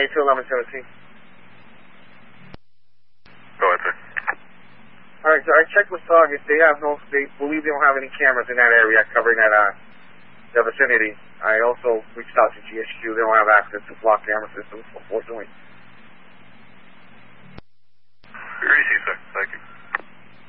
A2 1117. Go ahead, sir. All right, so I checked with Target. They believe they don't have any cameras in that area covering the vicinity. I also reached out to GSQ. They don't have access to block camera systems, unfortunately. Receive, sir.